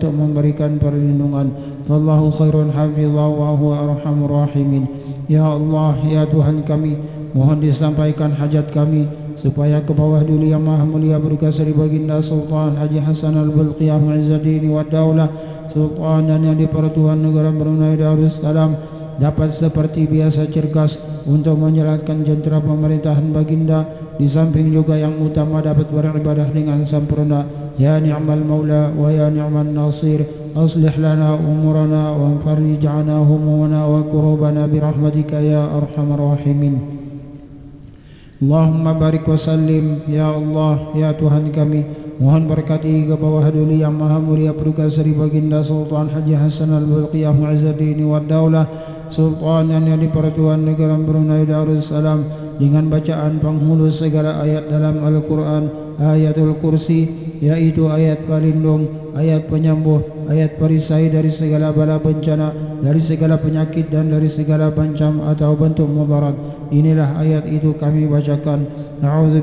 untuk memberikan perlindungan. Wallahu khairun hafizah wa huwa arhamur rahimin. Ya Allah, ya Tuhan kami, mohon disampaikan hajat kami supaya ke bawah duli yang maha mulia berkas dari Baginda Sultan Haji Hasan Al-Bolkiah Mu'izzuddin wa Daulah Sultan dan yang dipertuan negara Brunei Darussalam dapat seperti biasa cergas untuk menjalankan jentera pemerintahan Baginda, di samping juga yang utama dapat beribadah dengan sempurna. Ya ni'mal maula wa ya ni'man nasir, aslih lana umurana wa farij 'anna humumana wa kurubana birahmatika ya arhamar rahimin. Allahumma barik wa sallim. Ya Allah, ya Tuhan kami, mohon berkati ke bawah duli yang maha mulia berkas dari Baginda Sultan Haji Hasan Al-Bolkiah Mu'izzuddin wa Daulah Sultan yang dipertuan negara Brunei Darussalam dengan bacaan penghulu segala ayat dalam Al-Quran, ayatul kursi, yaitu ayat pelindung, ayat penyembuh, ayat perisai dari segala bala bencana, dari segala penyakit dan dari segala macam atau bentuk mudarat. Inilah ayat itu kami bacakan. A'udzu